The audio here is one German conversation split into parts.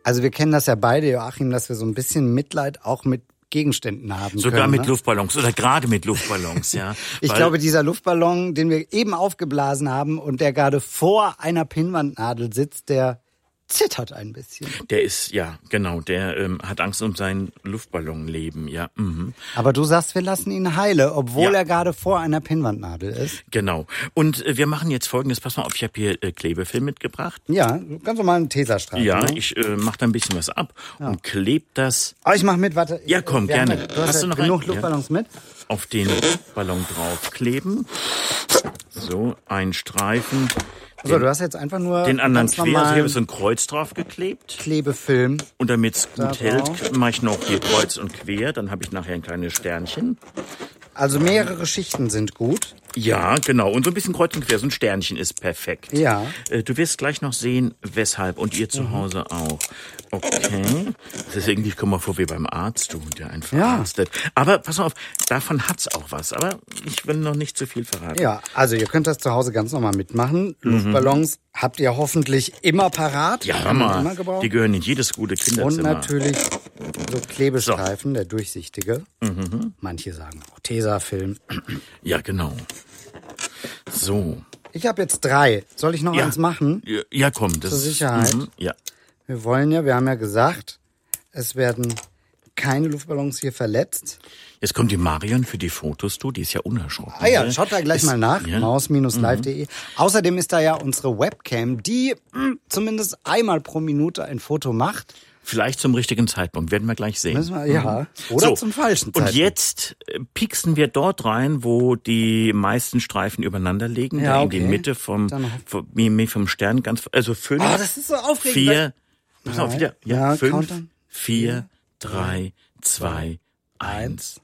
Also wir kennen das ja beide, Joachim, dass wir so ein bisschen Mitleid auch mit Gegenständen haben Sogar können, mit ne? Luftballons oder gerade mit Luftballons, ja. Ich glaube, dieser Luftballon, den wir eben aufgeblasen haben und der gerade vor einer Pinnwandnadel sitzt, der zittert ein bisschen. Der ist, ja, genau, der hat Angst um sein Luftballonleben, ja. Mhm. Aber du sagst, wir lassen ihn heile, obwohl Ja. er gerade vor einer Pinnwandnadel ist. Genau. Und wir machen jetzt Folgendes, pass mal auf, ich habe hier Klebefilm mitgebracht. Ja, ganz normal einen Teserstreifen. Ja, ne? ich mache da ein bisschen was ab und klebe das Aber ich mach mit, warte. Ja, komm, Wir haben gerne. ja- Du hast, Hast du ja noch genug einen? Luftballons mit? auf den Ballon draufkleben. So, ein Streifen. So, du hast jetzt einfach nur Den anderen ganz quer, also hier normalen ist so ein Kreuz drauf geklebt. Klebefilm. Und damit es Da gut hält, drauf. mache ich noch hier Kreuz und quer. Dann habe ich nachher ein kleines Sternchen. Also mehrere Schichten sind gut. Ja, genau. Und so ein bisschen Kreuz und quer. So ein Sternchen ist perfekt. Ja. Du wirst gleich noch sehen, weshalb. Und ihr zu Hause auch. Okay. Das ist irgendwie, ich komme mal vor wie beim Arzt, du, der einfach Ja. arztet. Aber pass auf, davon hat's auch was. Aber ich will noch nicht zu viel verraten. Ja, also ihr könnt das zu Hause ganz normal mitmachen. Luftballons habt ihr hoffentlich immer parat. Ja, hör Haben wir mal, immer gebraucht. die gehören in jedes gute Und Kinderzimmer. natürlich so Klebestreifen, der durchsichtige. Manche sagen auch Tesafilm. Ja, genau. So. Ich habe jetzt 3. Soll ich noch Ja. eins machen? Ja, komm. Das Zur Sicherheit. Ja. Wir haben ja gesagt, es werden keine Luftballons hier verletzt. Jetzt kommt die Marion für die Fotos, du, die ist ja unerschrocken. Ah ja, ne? schaut da gleich mal nach, Ja. maus-live.de. Außerdem ist da ja unsere Webcam, die zumindest einmal pro Minute ein Foto macht. Vielleicht zum richtigen Zeitpunkt, werden wir gleich sehen. Müssen wir, ja, oder zum falschen Und Zeitpunkt. jetzt pieksen wir dort rein, wo die meisten Streifen übereinander liegen, Ja, da in okay. die Mitte vom Stern, ganz, also 5, Oh, das ist so aufregend. 4, pass auf, wieder, Ja, 5, Countdown. 4, 3, 2, 1.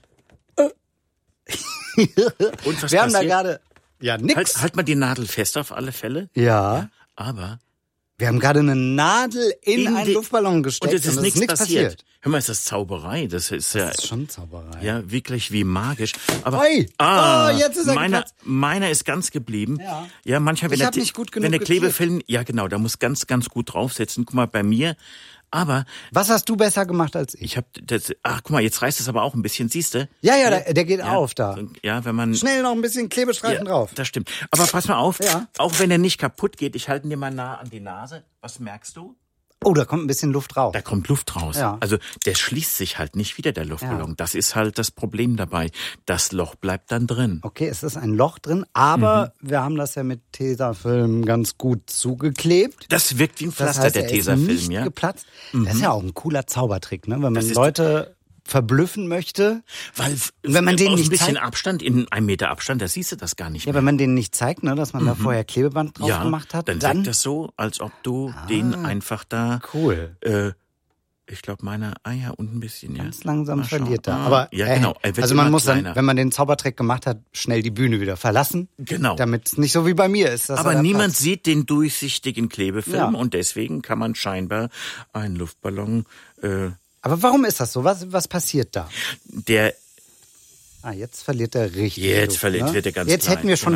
Und was Wir haben da passiert? gerade, ja, nix. Halt mal die Nadel fest auf alle Fälle. Ja. Aber Wir haben gerade eine Nadel in einen die- Luftballon gesteckt und es ist nichts nichts passiert. Hör mal, ist das Zauberei? Das ist ja, Das ist schon Zauberei. ja wirklich wie magisch. Aber Oi! Oh, jetzt ist er geplatzt. meiner ist ganz geblieben. Ja, manchmal wenn Ich hab nicht gut genug wenn der geklebt. Klebefilm, ja genau, da muss ganz gut draufsetzen. Guck mal bei mir. Aber Was hast du besser gemacht als ich? ich habe das. Ach, guck mal, jetzt reißt es aber auch ein bisschen. Siehst du? Ja, der geht auf da. Ja, wenn man Schnell noch ein bisschen Klebestreifen drauf. Das stimmt. Aber pass mal auf, Ja. auch wenn er nicht kaputt geht, ich halte ihn dir mal nah an die Nase. Was merkst du? Oh, da kommt ein bisschen Luft raus. Da kommt Luft raus. Ja. Also der schließt sich halt nicht wieder, der Luftballon. Ja. Das ist halt das Problem dabei. Das Loch bleibt dann drin. Okay, es ist ein Loch drin, aber wir haben das ja mit Tesafilm ganz gut zugeklebt. Das wirkt wie ein Das Pflaster, heißt, der er ist Tesafilm, nicht ja. geplatzt. Das ist ja auch ein cooler Zaubertrick, ne? Wenn man Das ist- Leute verblüffen möchte. Weil wenn man denen aus ein nicht bisschen zeigt- in 1 Meter Abstand, da siehst du das gar nicht Ja, mehr. wenn man denen nicht zeigt, ne, dass man da vorher Klebeband drauf gemacht hat, dann wirkt das so, als ob du den einfach da. cool. Ich glaube, meiner, und ein bisschen, ja. Ganz langsam Mal schauen. verliert er. Aber ja, genau. Er wird also man immer muss kleiner. dann, wenn man den Zaubertrick gemacht hat, schnell die Bühne wieder verlassen. Genau. Damit es nicht so wie bei mir ist. Dass Aber er da niemand platzt. sieht den durchsichtigen Klebefilm Ja. und deswegen kann man scheinbar einen Luftballon, Aber warum ist das so? Was passiert da? der Ah, jetzt verliert er richtig. Jetzt Luft, verliert- ne? wird er ganz Jetzt klein, hätten wir schon